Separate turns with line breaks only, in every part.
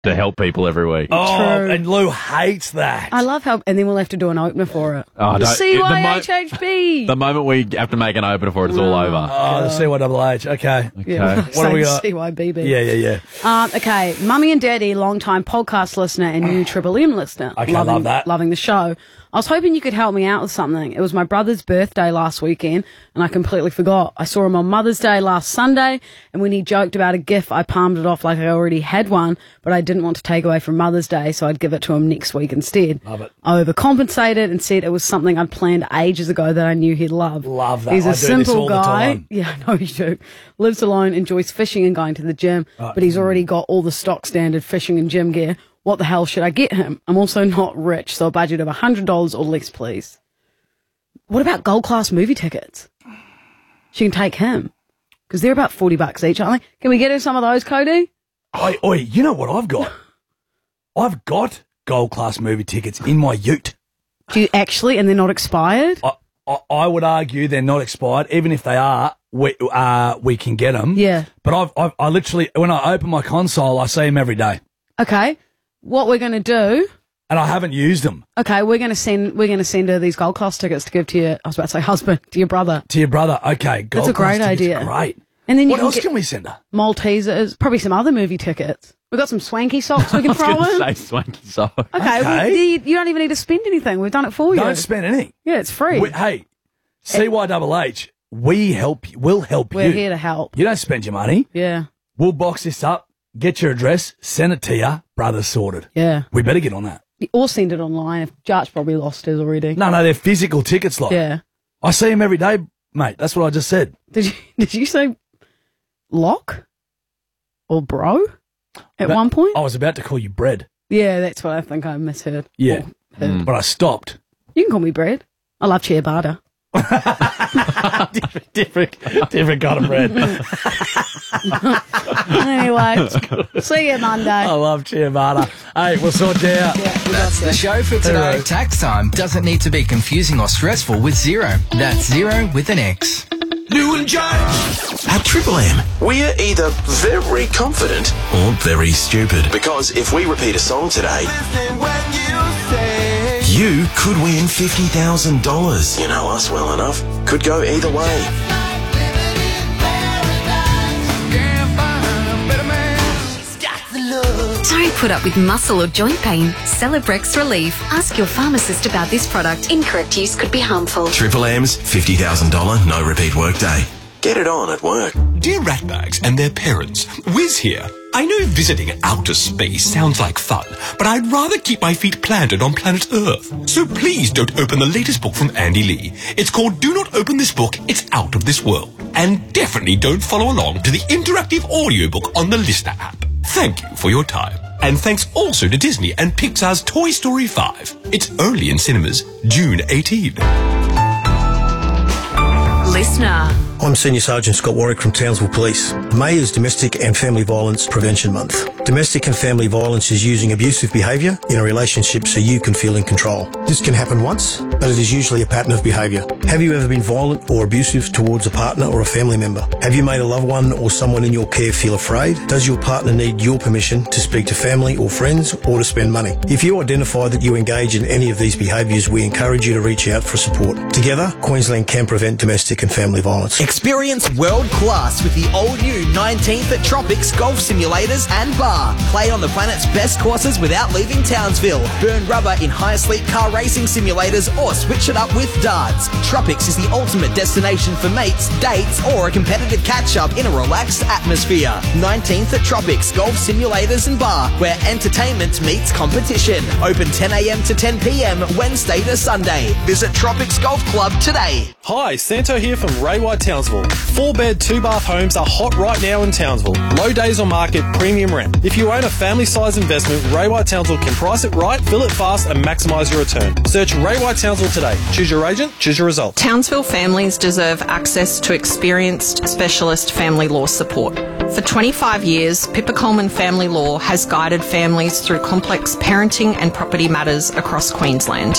to help people every week.
Oh,
True.
and Lou hates that.
I love help, and then we'll have to do an opener for it.
Oh,
The
don't-
CYHHB.
The moment we have to make an opener for it, it's all over.
Oh, the CYHH. Okay.
Yeah,
What do we got?
CYBB.
Yeah.
Okay, Mummy and Daddy, long-time podcast listener and new Triple M listener.
Okay, love that.
Loving the show. I was hoping you could help me out with something. It was my brother's birthday last weekend, and I completely forgot. I saw him on Mother's Day last Sunday, and when he joked about a gift, I palmed it off like I already had one, but I didn't want to take away from Mother's Day, so I'd give it to him next week instead.
Love it.
I overcompensated and said it was something I'd planned ages ago that I knew he'd love.
Love that.
He's a
I do this
simple
all the
guy.
time.
Yeah, I know you do. Lives alone, enjoys fishing and going to the gym, but he's already got all the stock standard fishing and gym gear. What the hell should I get him? I'm also not rich, so a budget of $100 or less, please. What about gold class movie tickets? She can take him. Because they're about $40 each, aren't they? Can we get her some of those, Cody?
Oi, you know what I've got? I've got gold class movie tickets in my ute.
Do you actually, and they're not expired?
I would argue they're not expired. Even if they are, we can get them.
Yeah.
But I literally, when I open my console, I see them every day.
Okay. What we're going to do...
And I haven't used them.
Okay, we're going to send her these gold class tickets to give to your, I was about to say husband, to your brother.
To your brother. Okay, gold
That's a great
class tickets,
idea.
Great.
And then you
What
can
else
get
can we send her?
Maltesers, probably some other movie tickets. We've got some swanky socks we can
I was
throw
going
in.
to say swanky sock.
Okay, well, you don't even need to spend anything. We've done it for you.
Don't spend anything.
Yeah, it's free.
Hey, CYHH, we'll help you.
We're here to help.
You don't spend your money.
Yeah.
We'll box this up, get your address, send it to you. Brother's sorted.
Yeah.
We better get on that.
Or send it online if Jart's probably lost his already.
No, they're physical tickets, like.
Yeah.
I see them every day, mate. That's what I just said.
Did you say lock? Or bro? At one point?
I was about to call you Bread.
Yeah, that's what I think I misheard.
Yeah.
Or heard.
But I stopped.
You can call me Bread. I love ciabatta.
different kind of bread.
Anyway, see you Monday.
I love ciabatta. Hey, we'll sort you out.
That's the show for today.
Zero.
Tax time doesn't need to be confusing or stressful with Xero. That's Xero with an X.
New and James. At Triple M, we're either very confident or very stupid. Because if we repeat a song today, you could win $50,000. You know us well enough. Could go either way.
Don't put up with muscle or joint pain. Celebrex Relief. Ask your pharmacist about this product. Incorrect use could be harmful.
Triple M's $50,000 no repeat workday. Get it on at work.
Dear ratbags and their parents, Wiz here. I know visiting outer space sounds like fun, but I'd rather keep my feet planted on planet Earth. So please don't open the latest book from Andy Lee. It's called Do Not Open This Book, It's Out of This World. And definitely don't follow along to the interactive audiobook on the Listener app. Thank you for your time. And thanks also to Disney and Pixar's Toy Story 5. It's only in cinemas June 18.
Listener.
I'm Senior Sergeant Scott Warwick from Townsville Police. May is Domestic and Family Violence Prevention Month. Domestic and family violence is using abusive behaviour in a relationship so you can feel in control. This can happen once, but it is usually a pattern of behaviour. Have you ever been violent or abusive towards a partner or a family member? Have you made a loved one or someone in your care feel afraid? Does your partner need your permission to speak to family or friends or to spend money? If you identify that you engage in any of these behaviours, we encourage you to reach out for support. Together, Queensland can prevent domestic and family violence.
Experience world class with the all-new 19th at Tropics Golf Simulators and Bar. Play on the planet's best courses without leaving Townsville. Burn rubber in high-sleep car racing simulators or switch it up with darts. Tropics is the ultimate destination for mates, dates or a competitive catch-up in a relaxed atmosphere. 19th at Tropics Golf Simulators and Bar, where entertainment meets competition. Open 10 a.m. to 10 p.m. Wednesday to Sunday. Visit Tropics Golf Club today.
Hi, Santo here from Ray White Townsville. 4-bed, 2-bath homes are hot right now in Townsville. Low days on market, premium rent. If you own a family-size investment, Ray White Townsville can price it right, fill it fast and maximise your return. Search Ray White Townsville today. Choose your agent, choose your result.
Townsville families deserve access to experienced specialist family law support. For 25 years, Pippa Coleman Family Law has guided families through complex parenting and property matters across Queensland.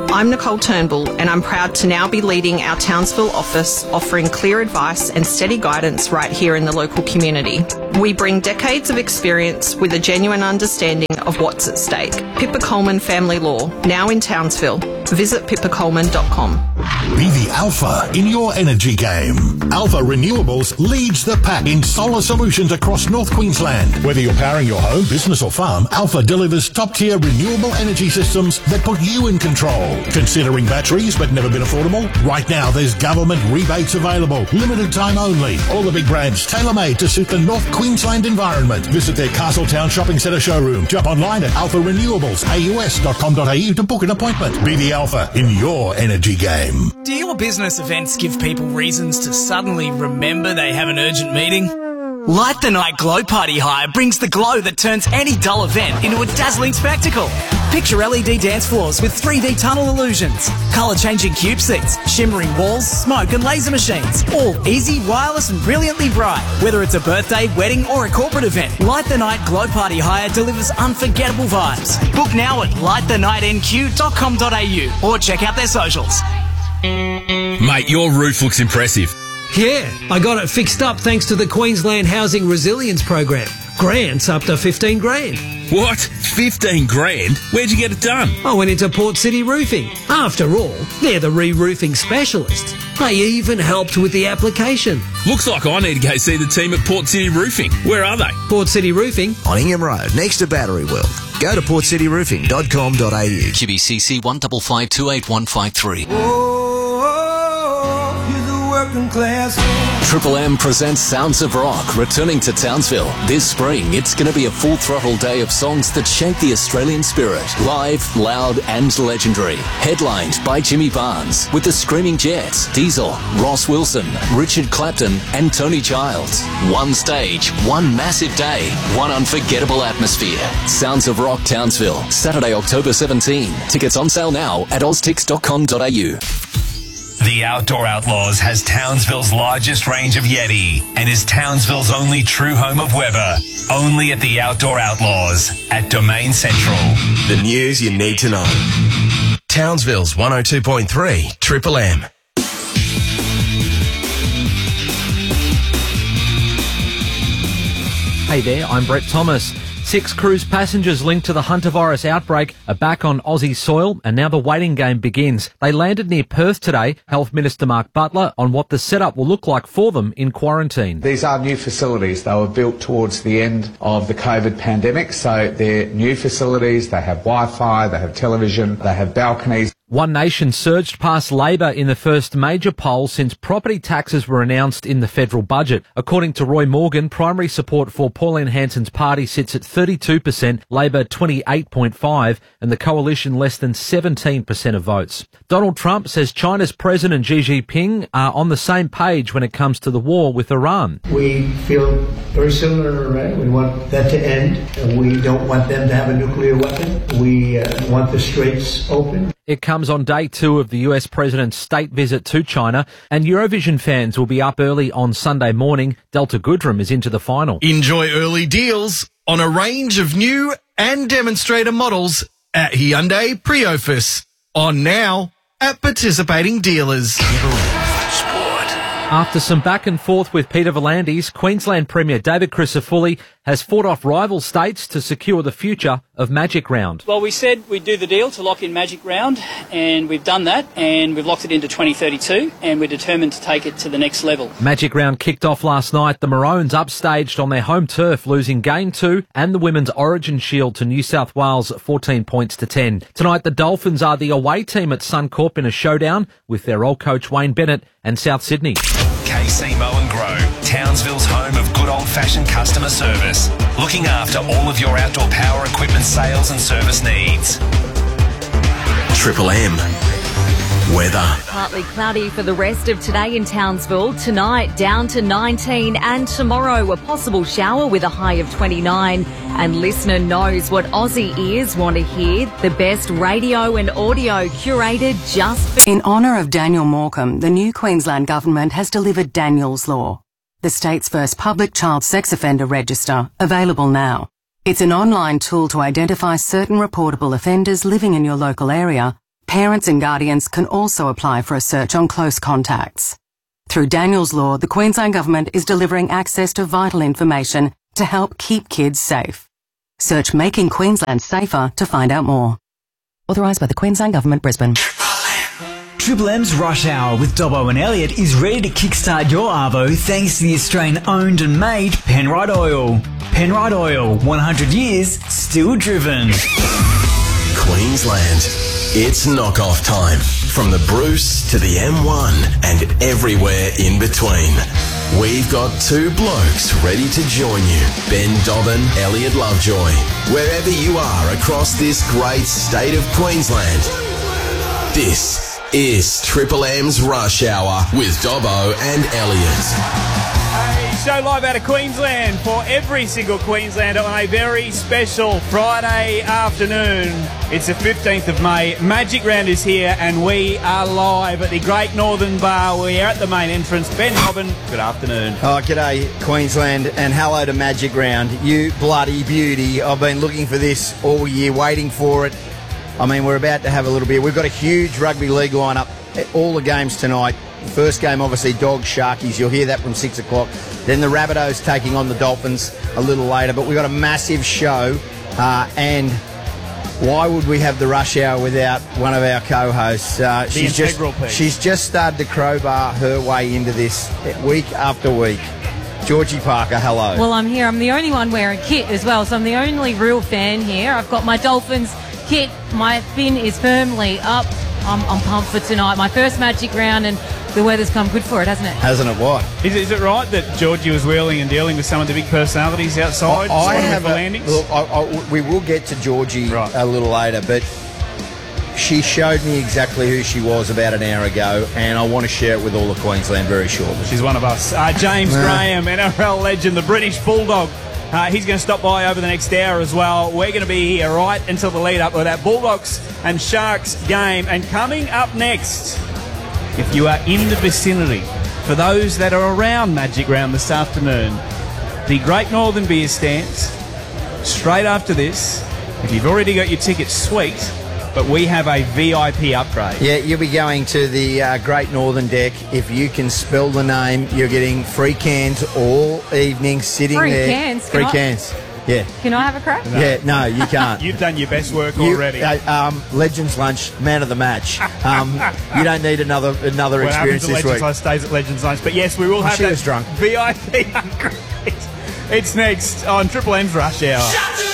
I'm Nicole Turnbull, and I'm proud to now be leading our Townsville office, offering clear advice and steady guidance right here in the local community. We bring decades of experience with a genuine understanding of what's at stake. Pippa Coleman Family Law, now in Townsville. Visit pippacoleman.com.
Be the alpha in your energy game. Alpha Renewables leads the pack in solar solutions across North Queensland. Whether you're powering your home, business or farm, Alpha delivers top-tier renewable energy systems that put you in control. Considering batteries but never been affordable? Right now there's government rebates available. Limited time only. All the big brands tailor-made to suit the North Queensland environment. Visit their Castletown Shopping Centre showroom. Jump online at alpharenewables.aus.com.au to book an appointment. Be the alpha in your energy game.
Do your business events give people reasons to suddenly remember they have an urgent meeting? Light the Night Glow Party Hire brings the glow that turns any dull event into a dazzling spectacle. Picture LED dance floors with 3D tunnel illusions, colour-changing cube seats, shimmering walls, smoke and laser machines. All easy, wireless and brilliantly bright. Whether it's a birthday, wedding or a corporate event, Light the Night Glow Party Hire delivers unforgettable vibes. Book now at lightthenightenq.com.au or check out their socials.
Mate, your roof looks impressive.
Yeah, I got it fixed up thanks to the Queensland Housing Resilience Program. Grants up to 15 grand.
What? 15 grand? Where'd you get it done?
I went into Port City Roofing. After all, they're the re-roofing specialists. They even helped with the application.
Looks like I need to go see the team at Port City Roofing. Where are they?
Port City Roofing?
On Ingham Road, next to Battery World. Go to portcityroofing.com.au.
QBCC 155281553.
Triple M presents Sounds of Rock, returning to Townsville. This spring, it's going to be a full-throttle day of songs that shape the Australian spirit. Live, loud and legendary. Headlined by Jimmy Barnes, with the Screaming Jets, Diesel, Ross Wilson, Richard Clapton and Tony Childs. One stage, one massive day, one unforgettable atmosphere. Sounds of Rock Townsville, Saturday, October 17. Tickets on sale now at oztix.com.au.
The Outdoor Outlaws has Townsville's largest range of Yeti and is Townsville's only true home of Weber. Only at the Outdoor Outlaws at Domain Central.
The news you need to know. Townsville's 102.3 Triple M.
Hey there, I'm Brett Thomas. 6 cruise passengers linked to the hantavirus outbreak are back on Aussie soil, and now the waiting game begins. They landed near Perth today. Health Minister Mark Butler on what the setup will look like for them in quarantine.
These are new facilities. They were built towards the end of the COVID pandemic, so they're new facilities. They have Wi-Fi, they have television, they have balconies.
One Nation surged past Labor in the first major poll since property taxes were announced in the federal budget. According to Roy Morgan, primary support for Pauline Hanson's party sits at 32%, Labor 28.5%, and the coalition less than 17% of votes. Donald Trump says China's President Xi Jinping are on the same page when it comes to the war with Iran.
We feel very similar to Iran. We want that to end. We don't want them to have a nuclear weapon. We want the straits open.
It comes on day 2 of the US president's state visit to China, and Eurovision fans will be up early on Sunday morning. Delta Goodrem is into the final.
Enjoy early deals on a range of new and demonstrator models at Hyundai Priofus. On now at participating dealers.
After some back and forth with Peter V'landys, Queensland Premier David Crisafulli has fought off rival states to secure the future of Magic Round.
Well, we said we'd do the deal to lock in Magic Round, and we've done that, and we've locked it into 2032, and we're determined to take it to the next level.
Magic Round kicked off last night. The Maroons upstaged on their home turf, losing Game 2 and the Women's Origin Shield to New South Wales 14 points to 10. Tonight, the Dolphins are the away team at Suncorp in a showdown with their old coach Wayne Bennett and South Sydney.
KC Mow and Grow, Townsville's home of good old-fashioned customer service, looking after all of your outdoor power equipment sales and service needs.
Triple M. Weather.
Partly cloudy for the rest of today in Townsville. Tonight down to 19, and tomorrow a possible shower with a high of 29. And listener knows what Aussie ears want to hear. The best radio and audio curated just for...
In honour of Daniel Morecambe, the new Queensland Government has delivered Daniel's Law, the state's first public child sex offender register, available now. It's an online tool to identify certain reportable offenders living in your local area, Parents and guardians can also apply for a search on close contacts. Through Daniel's Law, the Queensland Government is delivering access to vital information to help keep kids safe. Search Making Queensland Safer to find out more. Authorised by the Queensland Government, Brisbane.
Triple M's Rush Hour with Dobbo and Elliott is ready to kickstart your Arvo thanks to the Australian-owned and made Penrite Oil. Penrite Oil, 100 years, still driven.
Queensland, it's knockoff time. From the Bruce to the M1 and everywhere in between. We've got two blokes ready to join you. Ben Dobbin, Elliott Lovejoy. Wherever you are across this great state of Queensland, this is Triple M's Rush Hour with Dobbo and Elliott.
Show live out of Queensland for every single Queenslander on a very special Friday afternoon. It's the 15th of May. Magic Round is here and we are live at the Great Northern Bar. We are at the main entrance. Ben Dobbin, good afternoon.
Oh, g'day Queensland and hello to Magic Round. You bloody beauty. I've been looking for this all year, waiting for it. I mean, we're about to have a little beer. We've got a huge rugby league lineup. All the games tonight. First game, obviously, Dogs, Sharkies. You'll hear that from 6 o'clock. Then the Rabbitohs taking on the Dolphins a little later. But we've got a massive show. And why would we have the Rush Hour without one of our co-hosts? She's just started to crowbar her way into this week after week. Georgie Parker, hello.
Well, I'm here. I'm the only one wearing kit as well, so I'm the only real fan here. I've got my Dolphins kit. My fin is firmly up. I'm pumped for tonight. My first Magic Round, and the weather's come good for it, hasn't it?
Hasn't it what?
Is it right that Georgie was wheeling and dealing with some of the big personalities outside?
I have landings? Look, we will get to Georgie a little later, but she showed me exactly who she was about an hour ago, and I want to share it with all of Queensland very shortly.
She's one of us. James Graham, NRL legend, the British Bulldog. He's going to stop by over the next hour as well. We're going to be here right until the lead up of that Bulldogs and Sharks game. And coming up next, if you are in the vicinity, for those that are around Magic Round this afternoon, the Great Northern Beer Stands, straight after this. If you've already got your tickets, sweet. But we have a VIP upgrade.
Yeah, you'll be going to the Great Northern deck. If you can spell the name, you're getting free cans all evening sitting
free
there.
Cans?
Free cans. Yeah.
Can I have a crack?
No. Yeah, no, you can't.
You've done your best work already.
Legends Lunch, man of the match. You don't need another experience this week.
Lunch stays at Legends Lunch. But yes, we will have that
drunk.
VIP upgrade. It's next on Triple M's Rush Hour.